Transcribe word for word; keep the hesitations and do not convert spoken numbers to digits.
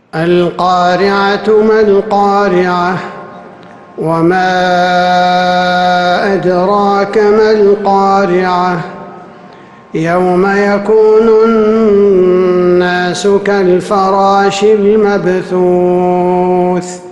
القارعة ما القارعة وما أدراك ما القارعة يوم يكون الناس كالفراش المبثوث